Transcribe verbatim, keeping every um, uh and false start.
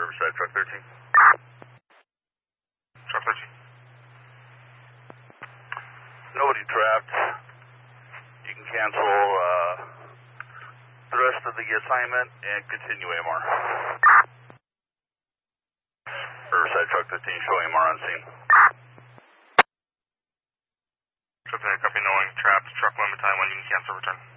Riverside, truck thirteen. Truck thirteen. Nobody trapped. You can cancel uh, the rest of the assignment and continue A M R. Riverside, truck thirteen, show A M R on scene. Truck thirteen, copy, knowing trapped, truck limit time when you can cancel return.